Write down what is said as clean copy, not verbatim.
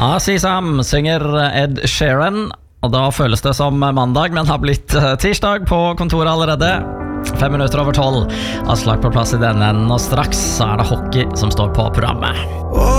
Ja, Sisam synger Ed Sheeran, og da føles det som mandag, men har blitt tirsdag på kontoret allerede. 5 minutter over 12. Aslak på plass i denne enden, og straks så er det hockey som står på programmet.